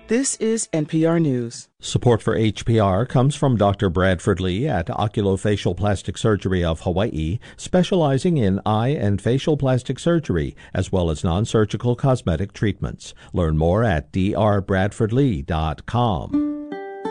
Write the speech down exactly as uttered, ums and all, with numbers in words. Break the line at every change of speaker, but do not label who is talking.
This is N P R News.
Support for H P R comes from Doctor Bradford Lee at Oculofacial Plastic Surgery of Hawaii, specializing in eye and facial plastic surgery, as well as non-surgical cosmetic treatments. Learn more at d r bradford lee dot com.